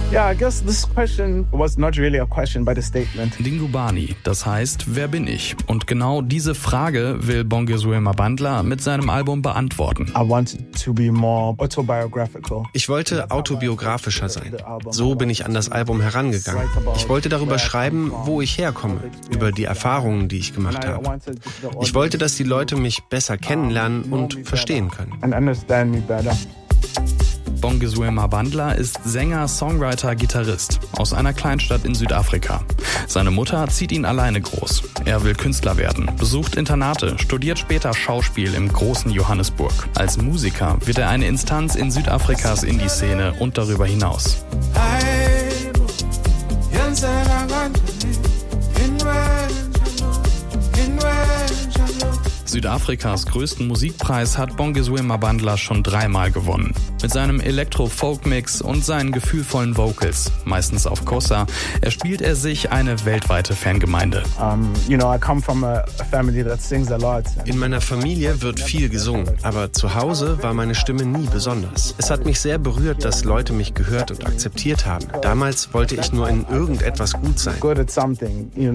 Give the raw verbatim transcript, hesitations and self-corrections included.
Yeah, I guess this question was not really a question, but a statement. Dingubani, das heißt, wer bin ich? Und genau diese Frage will Bongozowe Mabandla mit seinem Album beantworten. I wanted to be more autobiographical. Ich wollte autobiografischer sein. So bin ich an das Album herangegangen. Ich wollte darüber schreiben, wo ich herkomme, über die Erfahrungen, die ich gemacht habe. Ich wollte, dass die Leute mich besser kennenlernen und verstehen können. And understand me better. Bongozowe Mabandla ist Sänger, Songwriter, Gitarrist aus einer Kleinstadt in Südafrika. Seine Mutter zieht ihn alleine groß. Er will Künstler werden, besucht Internate, studiert später Schauspiel im großen Johannesburg. Als Musiker wird er eine Instanz in Südafrikas Indie-Szene und darüber hinaus. Südafrikas größten Musikpreis hat Bongozowe Mabandla schon dreimal gewonnen. Mit seinem Elektro-Folk-Mix und seinen gefühlvollen Vocals, meistens auf Xhosa, erspielt er sich eine weltweite Fangemeinde. Um, you know, I come from a family that sings a lot. In meiner Familie wird viel gesungen, aber zu Hause war meine Stimme nie besonders. Es hat mich sehr berührt, dass Leute mich gehört und akzeptiert haben. Damals wollte ich nur in irgendetwas gut sein. Good at something, you